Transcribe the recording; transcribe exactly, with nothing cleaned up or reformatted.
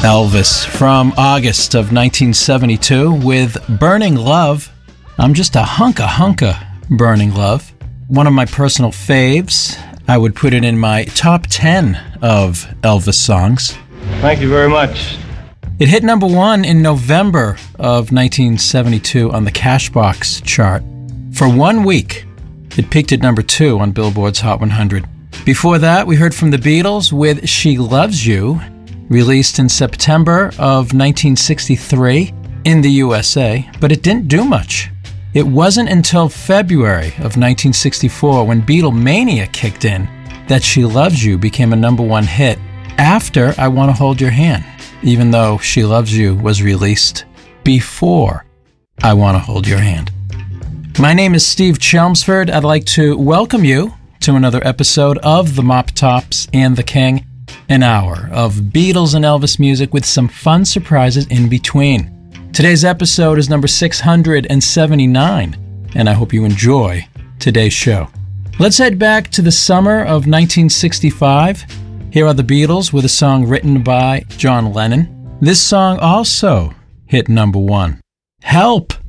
Elvis from August of nineteen seventy-two with Burning Love. I'm just a hunka hunka Burning Love. One of my personal faves. I would put it in my top ten of Elvis songs. Thank you very much. It hit number one in November of nineteen seventy-two on the Cashbox chart. For one week, it peaked at number two on Billboard's Hot one hundred. Before that, we heard from the Beatles with She Loves You, released in September of nineteen sixty-three in the U S A, but it didn't do much. It wasn't until February of nineteen sixty-four, when Beatlemania kicked in, that She Loves You became a number one hit after I Want to Hold Your Hand, even though She Loves You was released before I Want to Hold Your Hand. My name is Steve Chelmsford. I'd like to welcome you to another episode of The Mop Tops and the King, an hour of Beatles and Elvis music with some fun surprises in between. Today's episode is number six hundred seventy-nine, and I hope you enjoy today's show. Let's head back to the summer of nineteen sixty-five. Here are the Beatles with a song written by John Lennon. This song also hit number one. Help!